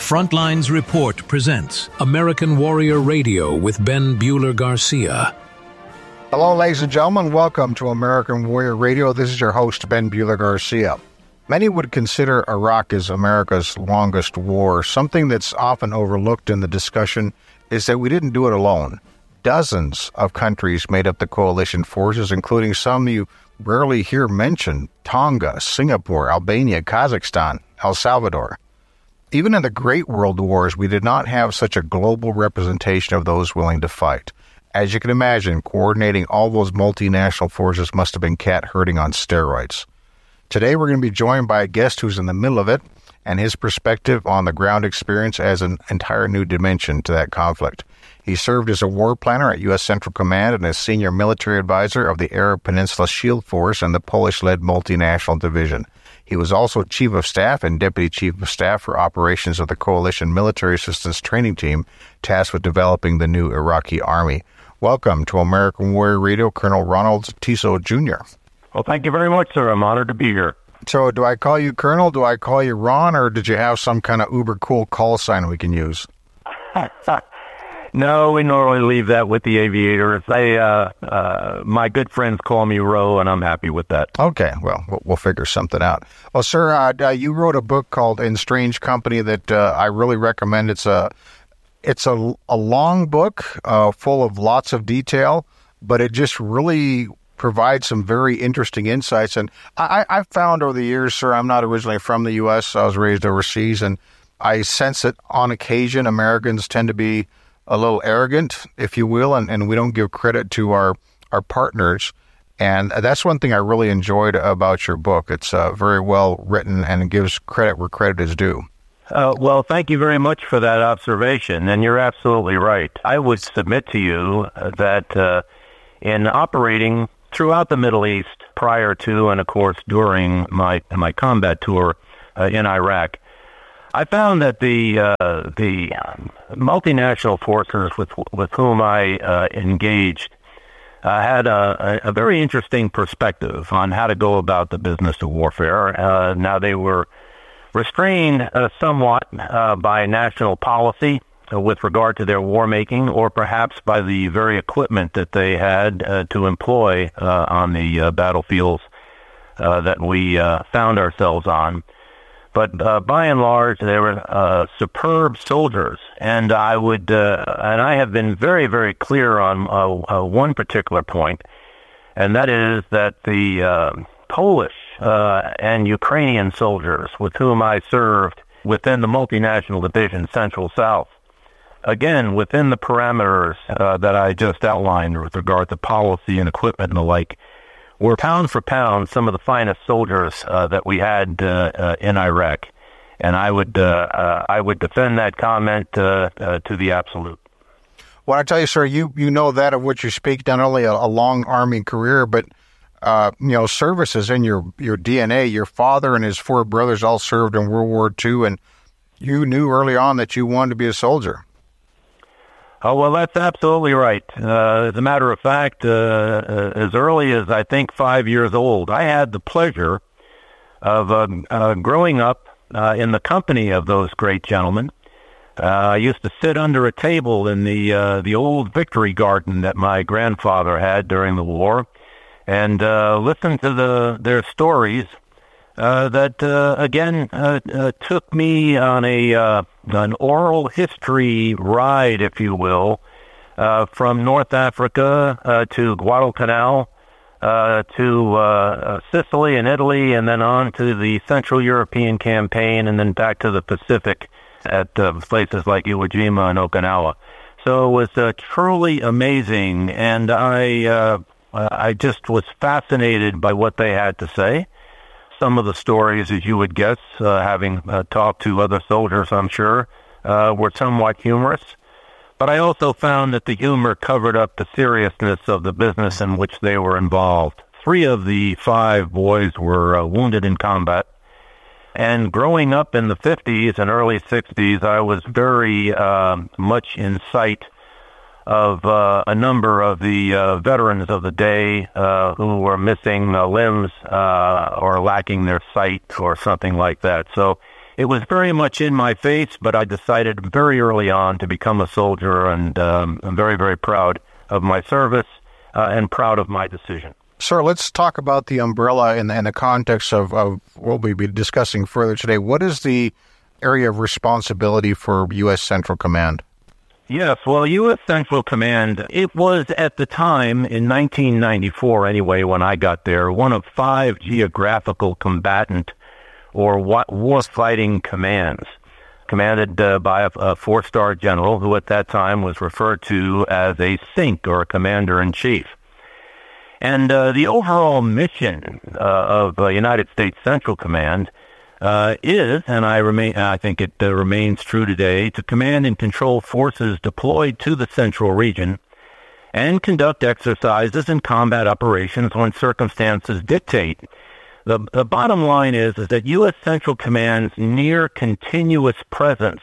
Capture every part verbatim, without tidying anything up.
Frontlines Report presents American Warrior Radio with Ben Buehler-Garcia. Hello, ladies and gentlemen. Welcome to American Warrior Radio. This is your host, Ben Buehler-Garcia. Many would consider Iraq as America's longest war. Something that's often overlooked in the discussion is that we didn't do it alone. Dozens of countries made up the coalition forces, including some you rarely hear mentioned: Tonga, Singapore, Albania, Kazakhstan, El Salvador. Even in the Great World Wars, we did not have such a global representation of those willing to fight. As you can imagine, coordinating all those multinational forces must have been cat herding on steroids. Today, we're going to be joined by a guest who's in the middle of it, and his perspective on the ground experience adds an entire new dimension to that conflict. He served as a war planner at U S Central Command and as senior military advisor of the Arab Peninsula Shield Force and the Polish-led multinational division. He was also Chief of Staff and Deputy Chief of Staff for operations of the Coalition Military Assistance Training Team, tasked with developing the new Iraqi Army. Welcome to American Warrior Radio, Colonel Ronald Tiso Junior Well, thank you very much, sir. I'm honored to be here. So, do I call you Colonel, do I call you Ron, or did you have some kind of uber cool call sign we can use? No, we normally leave that with the aviators. They, uh, uh, my good friends call me Ro, and I'm happy with that. Okay, well, we'll figure something out. Well, sir, uh, you wrote a book called In Strange Company that uh, I really recommend. It's a it's a, a long book uh, full of lots of detail, but it just really provides some very interesting insights. And I, I've found over the years, sir, I'm not originally from the U S. I was raised overseas, and I sense that on occasion Americans tend to be a little arrogant, if you will, and, and we don't give credit to our, our partners. And that's one thing I really enjoyed about your book. It's uh, very well written and it gives credit where credit is due. Uh, well, thank you very much for that observation, and you're absolutely right. I would submit to you that uh, in operating throughout the Middle East prior to and, of course, during my, my combat tour uh, in Iraq, I found that the uh, the multinational forces with with whom I uh, engaged uh, had a, a very interesting perspective on how to go about the business of warfare. Uh, now, they were restrained uh, somewhat uh, by national policy uh, with regard to their war making, or perhaps by the very equipment that they had uh, to employ uh, on the uh, battlefields uh, that we uh, found ourselves on. But uh, by and large, they were uh, superb soldiers, and I would, uh, and I have been very, very clear on uh, uh, one particular point, and that is that the uh, Polish uh, and Ukrainian soldiers with whom I served within the multinational division Central South, again within the parameters uh, that I just outlined with regard to policy and equipment and the like, were pound for pound some of the finest soldiers uh, that we had uh, uh, in Iraq, and I would uh, uh, I would defend that comment uh, uh, to the absolute. Well, I tell you, sir, you you know that of which you speak. Not only a, a long Army career, but uh, you know, service is in your your D N A. Your father and his four brothers all served in World War Two, and you knew early on that you wanted to be a soldier. Oh, well, that's absolutely right. Uh, as a matter of fact, uh, uh, as early as I think five years old, I had the pleasure of uh, uh, growing up uh, in the company of those great gentlemen. Uh, I used to sit under a table in the uh, the old Victory Garden that my grandfather had during the war, and uh, listen to the their stories uh, that uh, again uh, uh, took me on a uh, an oral history ride, if you will, uh, from North Africa uh, to Guadalcanal, uh, to uh, Sicily and Italy, and then on to the Central European campaign, and then back to the Pacific at uh, places like Iwo Jima and Okinawa. So it was uh, truly amazing, and I uh, I just was fascinated by what they had to say. Some of the stories, as you would guess, uh, having uh, talked to other soldiers, I'm sure, uh, were somewhat humorous. But I also found that the humor covered up the seriousness of the business in which they were involved. Three of the five boys were uh, wounded in combat. And growing up in the fifties and early sixties, I was very uh, much in sight of uh, a number of the uh, veterans of the day uh, who were missing uh, limbs uh, or lacking their sight or something like that. So it was very much in my face, but I decided very early on to become a soldier, and um, I'm very, very proud of my service uh, and proud of my decision. Sir, let's talk about the umbrella in the, in the context of, of what we'll be discussing further today. What is the area of responsibility for U S. Central Command? Yes, well, U S. Central Command, it was at the time, in nineteen ninety-four anyway, when I got there, one of five geographical combatant or war-fighting commands, commanded uh, by a, a four-star general who at that time was referred to as a C I N C, or a commander-in-chief. And uh, the overall mission uh, of uh, United States Central Command uh, is, and I remain, I think it uh, remains true today, to command and control forces deployed to the central region and conduct exercises and combat operations when circumstances dictate. The, the bottom line is, is that U S. Central Command's near continuous presence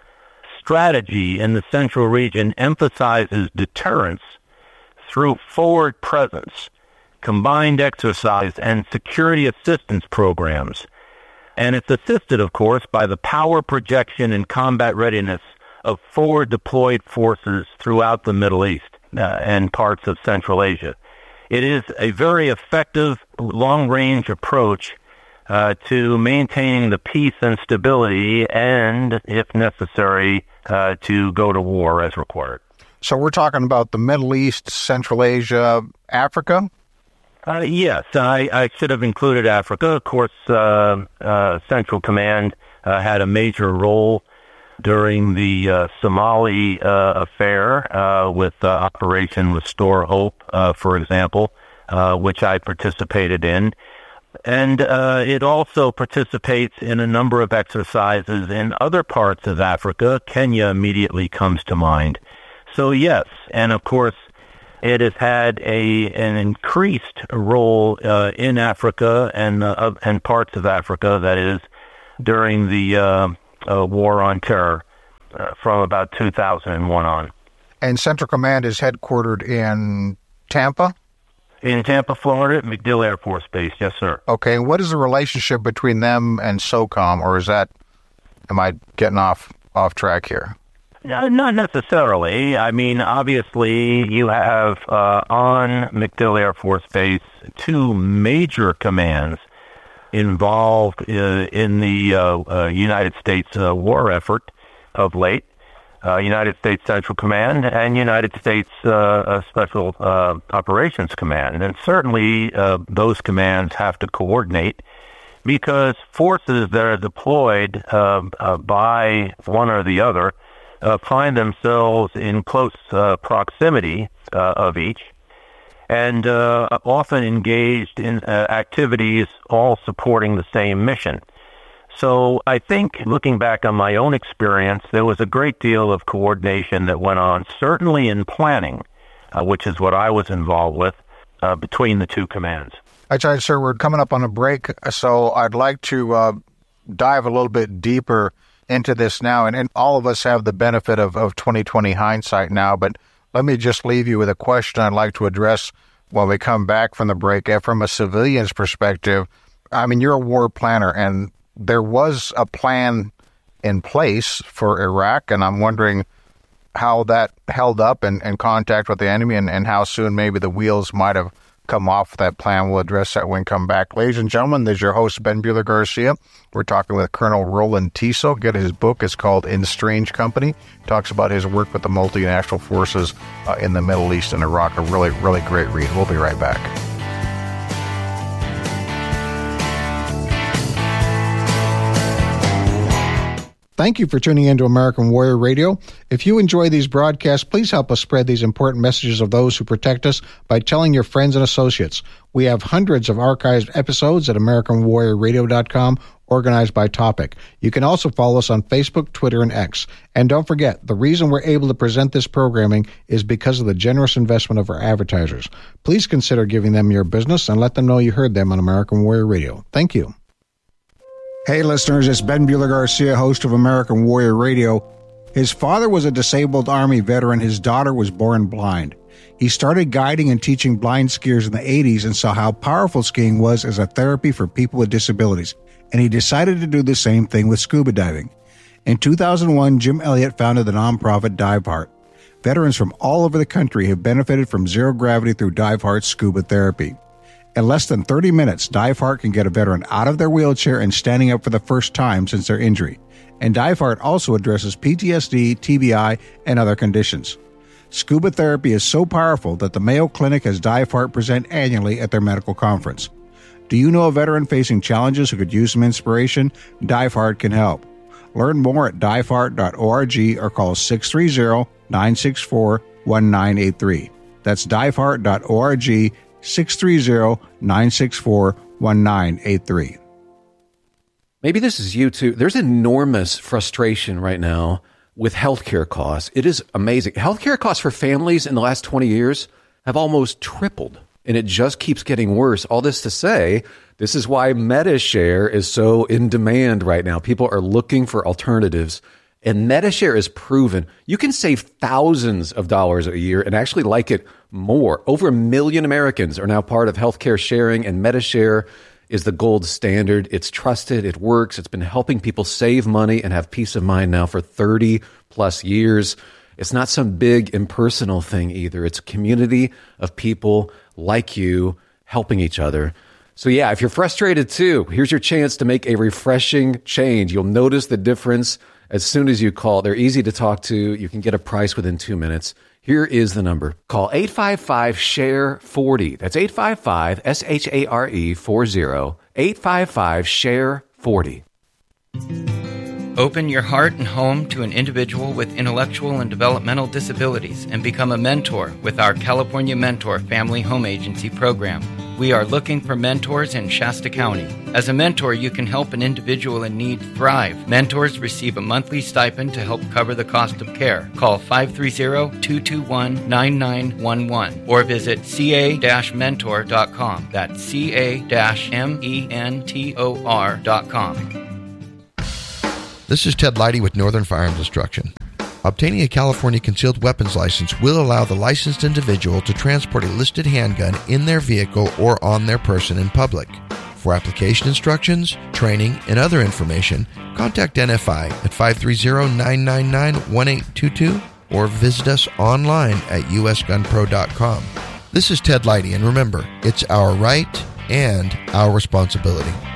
strategy in the central region emphasizes deterrence through forward presence, combined exercise, and security assistance programs. And it's assisted, of course, by the power projection and combat readiness of forward deployed forces throughout the Middle East uh, and parts of Central Asia. It is a very effective long-range approach uh, to maintaining the peace and stability and, if necessary, uh, to go to war as required. So we're talking about the Middle East, Central Asia, Africa? Uh, yes, I, I should have included Africa. Of course, uh, uh, Central Command uh, had a major role during the uh, Somali uh, affair uh, with uh, Operation Restore Hope, uh, for example, uh, which I participated in. And uh, it also participates in a number of exercises in other parts of Africa. Kenya immediately comes to mind. So, yes, and of course, it has had a an increased role uh, in Africa and uh, and parts of Africa, that is, during the uh, uh, War on Terror uh, from about two thousand one on. And Central Command is headquartered in Tampa? In Tampa, Florida, at MacDill Air Force Base, yes, sir. Okay, and what is the relationship between them and SOCOM, or is that, am I getting off off track here? No, not necessarily. I mean, obviously, you have uh, on MacDill Air Force Base two major commands involved uh, in the uh, uh, United States uh, war effort of late, uh, United States Central Command and United States uh, uh, Special uh, Operations Command. And certainly uh, those commands have to coordinate because forces that are deployed uh, uh, by one or the other Uh, find themselves in close uh, proximity uh, of each and uh, often engaged in uh, activities all supporting the same mission. So I think, looking back on my own experience, there was a great deal of coordination that went on, certainly in planning, uh, which is what I was involved with, uh, between the two commands. I tell you, sir, we're coming up on a break, so I'd like to uh, dive a little bit deeper into this now, and, and all of us have the benefit of, of twenty twenty hindsight now, but let me just leave you with a question I'd like to address when we come back from the break. And from a civilian's perspective, I mean, you're a war planner, and there was a plan in place for Iraq, and I'm wondering how that held up in, in contact with the enemy and, and how soon maybe the wheels might have come off that plan. We'll address that when we come back. Ladies and gentlemen, this is your host, Ben Bueller Garcia. We're talking with Colonel Roland Tiso. Get his book. It's called In Strange Company. Talks about his work with the multinational forces uh, in the Middle East and Iraq. A really, really great read. We'll be right back. Thank you for tuning in to American Warrior Radio. If you enjoy these broadcasts, please help us spread these important messages of those who protect us by telling your friends and associates. We have hundreds of archived episodes at American Warrior Radio dot com, organized by topic. You can also follow us on Facebook, Twitter, and X. And don't forget, the reason we're able to present this programming is because of the generous investment of our advertisers. Please consider giving them your business and let them know you heard them on American Warrior Radio. Thank you. Hey listeners, it's Ben Bueller Garcia, host of American Warrior Radio. His father was a disabled Army veteran. His daughter was born blind. He started guiding and teaching blind skiers in the eighties and saw how powerful skiing was as a therapy for people with disabilities. and he decided to do the same thing with scuba diving. In two thousand one, Jim Elliott founded the nonprofit DiveHeart. Veterans from all over the country have benefited from zero gravity through DiveHeart's scuba therapy. In less than thirty minutes, DiveHeart can get a veteran out of their wheelchair and standing up for the first time since their injury. And DiveHeart also addresses P T S D, T B I, and other conditions. Scuba therapy is so powerful that the Mayo Clinic has DiveHeart present annually at their medical conference. Do you know a veteran facing challenges who could use some inspiration? DiveHeart can help. Learn more at dive heart dot org or call six three zero, nine six four, one nine eight three. That's dive heart dot org, six three zero, nine six four, one nine eight three. Maybe this is you too. There's enormous frustration right now with healthcare costs. It is amazing. Healthcare costs for families in the last twenty years have almost tripled, and it just keeps getting worse. All this to say, this is why MediShare is so in demand right now. People are looking for alternatives, and MediShare is proven. You can save thousands of dollars a year and actually like it more. Over a million Americans are now part of healthcare sharing, and MediShare is the gold standard. It's trusted. It works. It's been helping people save money and have peace of mind now for thirty plus years. It's not some big impersonal thing either. It's a community of people like you helping each other. So yeah, if you're frustrated too, here's your chance to make a refreshing change. You'll notice the difference as soon as you call. They're easy to talk to. You can get a price within two minutes. Here is the number. Call eight five five, S H A R E, forty. That's eight five five, S H A R E, forty. eight five five, S H A R E, forty. Open your heart and home to an individual with intellectual and developmental disabilities and become a mentor with our California Mentor Family Home Agency program. We are looking for mentors in Shasta County. As a mentor, you can help an individual in need thrive. Mentors receive a monthly stipend to help cover the cost of care. Call five three zero, two two one, nine nine one one or visit c a dash mentor dot com. That's c a dash mentor dot com. This is Ted Leidy with Northern Firearms Instruction. Obtaining a California concealed weapons license will allow the licensed individual to transport a listed handgun in their vehicle or on their person in public. For application instructions, training, and other information, contact N F I at five three zero, nine nine nine, one eight two two or visit us online at u s gun pro dot com. This is Ted Leidy, and remember, it's our right and our responsibility.